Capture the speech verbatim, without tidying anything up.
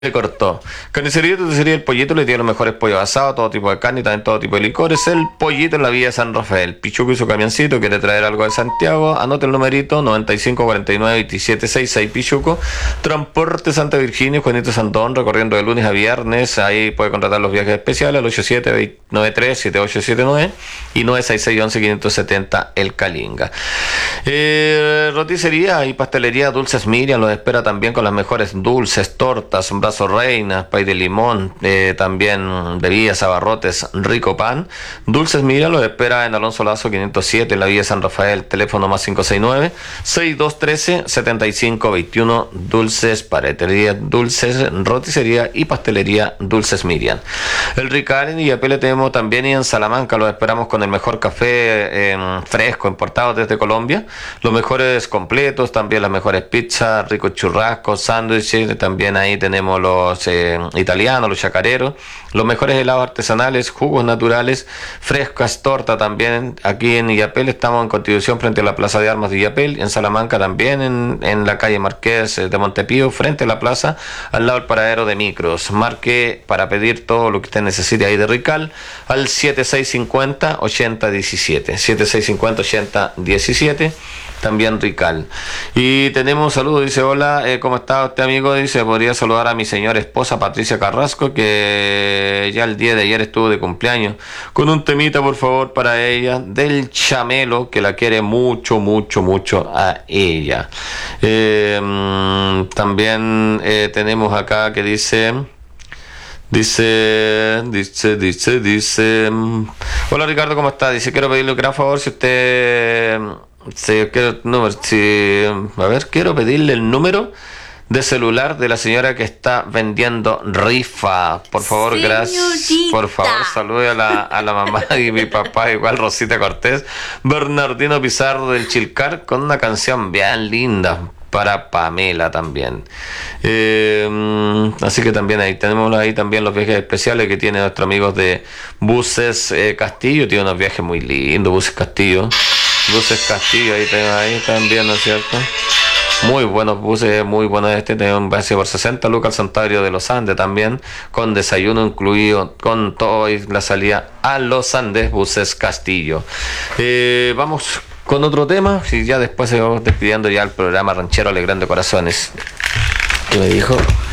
Se cortó. Carnicería, sería el pollito, le tiene los mejores pollos asados, todo tipo de carne y también todo tipo de licores. El pollito en la vía de San Rafael. Pichuco y su camioncito, quiere traer algo de Santiago. Anote el numerito noventa y cinco cuarenta y nueve veintisiete sesenta y seis Pichuco. Transporte Santa Virginia, Juanito Santón, recorriendo de lunes a viernes. Ahí puede contratar los viajes especiales al ocho siete nueve tres siete ocho siete nueve y nueve seis seis once quinientos setenta El Calinga. Eh, roticería y pastelería Dulces Miriam los espera también con las mejores dulces, tortas, brazo reina, pay de limón, eh, también bebidas, abarrotes, rico pan. Dulces Miriam los espera en Alonso Lazo quinientos siete en la vía San Rafael, teléfono más cinco seis nueve seis dos uno tres siete cinco dos uno. Dulces, paletería, dulces, roticería y pastelería Dulces Miriam. El Rical en Illapel tenemos también y en Salamanca los esperamos con el mejor café eh, fresco importado desde Colombia, los mejores completos, también las mejores pizzas, ricos churrascos, sándwiches, también ahí tenemos los eh, italianos, los chacareros, los mejores helados artesanales, jugos naturales, frescas, torta también. Aquí en Illapel estamos en Constitución frente a la Plaza de Armas de Illapel, en Salamanca también en, en la calle Marqués de Montepío, frente a la plaza, al lado del paradero de micros. Marque para pedir todo lo que usted necesite ahí de Rical al siete seis cinco cero ocho cero uno siete, siete seis cinco cero ocho cero uno siete. También Rical. Y tenemos un saludo, dice: hola, eh, ¿cómo está usted, amigo? Dice: podría saludar a mi señora esposa Patricia Carrasco, que ya el día de ayer estuvo de cumpleaños, con un temita, por favor, para ella, del Chamelo, que la quiere mucho, mucho, mucho a ella. Eh, también eh, tenemos acá que dice... Dice, dice, dice, dice... Hola, Ricardo, ¿cómo está? Dice: quiero pedirle un gran favor, si usted... Si quiero, número, si, a ver, quiero pedirle el número de celular de la señora que está vendiendo rifa. Por favor, Señorita. Gracias. Por favor, salude a la, a la mamá y mi papá, igual Rosita Cortés, Bernardino Pizarro del Chilcar, con una canción bien linda para Pamela también. Eh, así que también ahí tenemos ahí también los viajes especiales que tiene nuestro amigos de Buses eh, Castillo. Tiene unos viajes muy lindos, Buses Castillo. Buses Castillo, ahí tengo ahí también, ¿no es cierto? Muy buenos buses, muy buenos este, tengo un precio por sesenta lucas al Santuario de los Andes también, con desayuno incluido, con todo y la salida a los Andes, Buses Castillo. Eh, vamos con otro tema y ya después se vamos despidiendo ya el programa Ranchero Alegrando Corazones. ¿Qué me dijo?